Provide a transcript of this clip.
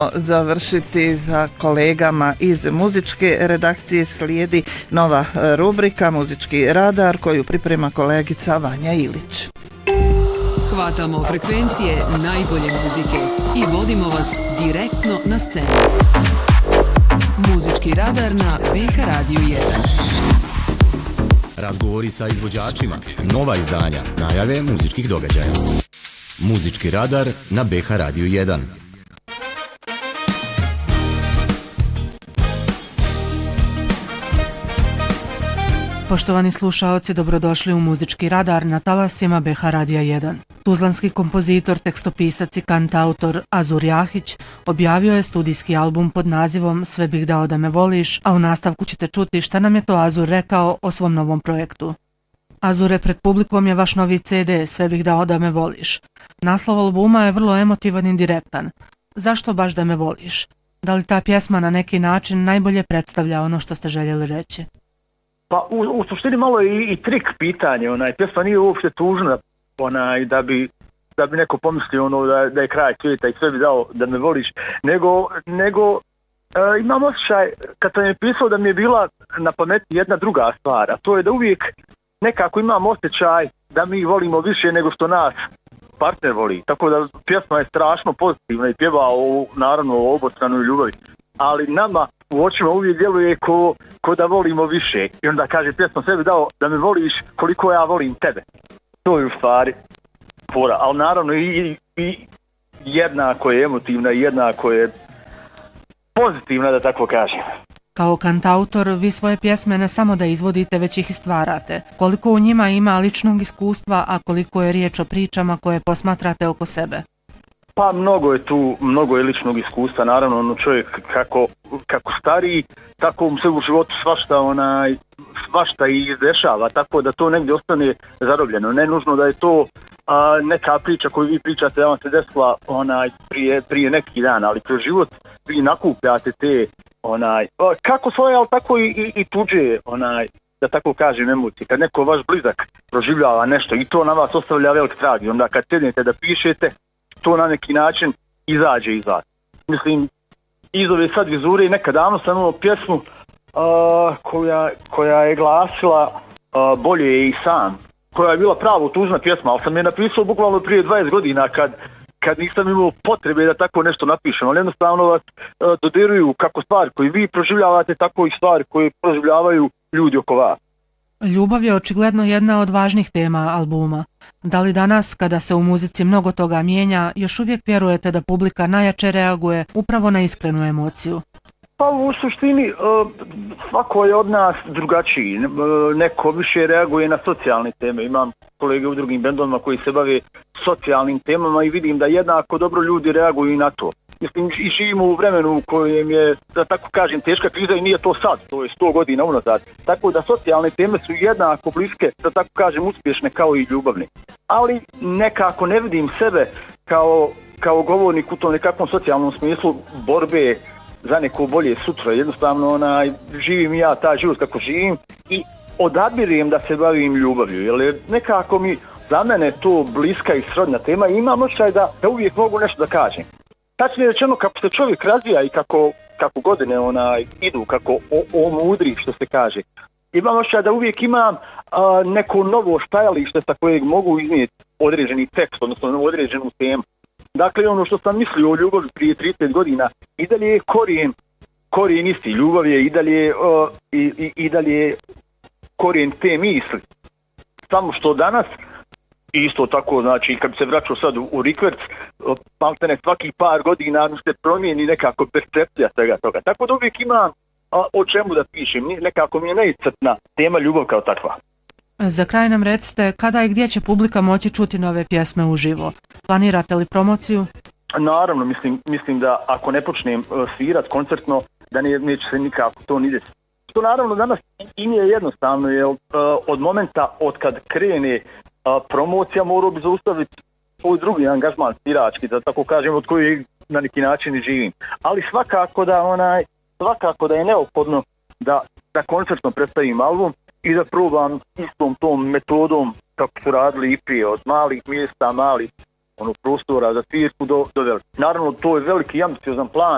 završiti za kolegama iz muzičke redakcije. Slijedi nova rubrika Muzički radar koju priprema kolegica Vanja Ilić. Hvatamo frekvencije najbolje muzike i vodimo vas direktno na scenu. Muzički radar na BH Radio 1. Razgovori sa izvođačima, nova izdanja, najave muzičkih događaja. Muzički radar na BH Radio 1. Poštovani slušaoci, dobrodošli u Muzički radar na talasima BH Radija 1. Tuzlanski kompozitor, tekstopisac i kantautor Azur Jahić objavio je studijski album pod nazivom Sve bih dao da me voliš, a u nastavku ćete čuti šta nam je to Azur rekao o svom novom projektu. Azure, pred publikom je vaš novi CD Sve bih dao da me voliš. Naslov albuma je vrlo emotivan i direktan. Zašto baš da me voliš? Da li ta pjesma na neki način najbolje predstavlja ono što ste željeli reći? Pa u suštini malo je i trik pitanje, pjesma nije uopšte tužna, da bi neko pomislio da je kraj svijeta i sve bi dao da me voliš, nego imam osjećaj kad sam je pisao da mi je bila na pameti jedna druga stvar, a to je da uvijek nekako imam osjećaj da mi volimo više nego što nas partner voli, tako da pjesma je strašno pozitivna i pjeva naravno o obostranoj ljubavi, ali nama u očima uvijek djeluje ko da volimo više. I onda kaže pjesma Sve bih dao da me voliš koliko ja volim tebe. To je u stvari fora, ali naravno i jednako je emotivna i jednako je pozitivna, da tako kažem. Kao kantautor, vi svoje pjesme ne samo da izvodite, već ih i stvarate. Koliko u njima ima ličnog iskustva, a koliko je riječ o pričama koje posmatrate oko sebe? Pa mnogo je ličnog iskustva, naravno čovjek kako stariji, tako mu se u životu svašta i dešava, tako da to negdje ostane zarobljeno. Ne nužno da je to neka priča koju vi pričate da vam se desila prije neki dan, ali kroz život vi nakupljate te kako svoje, ali tako i tuđe, da tako kažem, emocije. Kad neko vaš blizak proživljava nešto i to na vas ostavlja velik trag, i onda kad sednete da pišete, to na neki način izađe iz vas. Mislim, iz ove sad vizure nekad davno sam imao pjesmu koja je glasila Bolje je i sam, koja je bila pravo tužna pjesma, ali sam je napisao bukvalno prije 20 godina kad nisam imao potrebe da tako nešto napišem, ali jednostavno vas dodiruju kako stvari koje vi proživljavate, tako i stvari koje proživljavaju ljudi oko vas. Ljubav je očigledno jedna od važnih tema albuma. Da li danas, kada se u muzici mnogo toga mijenja, još uvijek vjerujete da publika najjače reaguje upravo na iskrenu emociju? Pa u suštini svako je od nas drugačiji. Neko više reaguje na socijalne teme. Imam kolege u drugim bendovima koji se bave socijalnim temama i vidim da jednako dobro ljudi reaguju i na to. Mislim, i živimo u vremenu u kojem je, da tako kažem, teška kriza i nije to sad, to je 100 godina unazad. Tako da socijalne teme su jednako bliske, da tako kažem, uspješne kao i ljubavne. Ali nekako ne vidim sebe kao govornik u tom nekakvom socijalnom smislu borbe za neko bolje sutra. Jednostavno živim ja taj život kako živim i odabiram da se bavim ljubavlju, jer nekako za mene to bliska i srodna tema i imam osjećaj da uvijek mogu nešto da kažem. Tačnije rečeno, kako se čovjek razvija i kako godine idu, kako omudri, što se kaže. Imam osjećaj da uvijek imam neko novo stajalište sa kojeg mogu iznijeti određeni tekst, odnosno određenu temu. Dakle, ono što sam mislio o ljubavi prije 30 godina, i dalje je korijen isti. Ljubav je i dalje korijen te misli. Samo što danas, isto tako, znači, kad se vraćao sad u rikverc, maltene svaki par godina se promijeni nekako percepcija svega toga. Tako da uvijek imam o čemu da pišem. Nekako mi je neiscrpna tema ljubav kao takva. Za kraj nam recite kada i gdje će publika moći čuti nove pjesme uživo. Planirate li promociju? Naravno, mislim da ako ne počnem svirat koncertno, da neće se nikako to ni desiti. To naravno danas i nije jednostavno, jer od momenta od kad krene promocija morao bi zaustaviti svoj drugi angažman svirački, da tako kažem, od kojeg na neki način i živim. Ali svakako da je neophodno da koncertno predstavim album i da probam istom tom metodom kako su radili i prije, od malih mjesta, malih prostora za svirku do velike. Naravno, to je veliki ambiciozan plan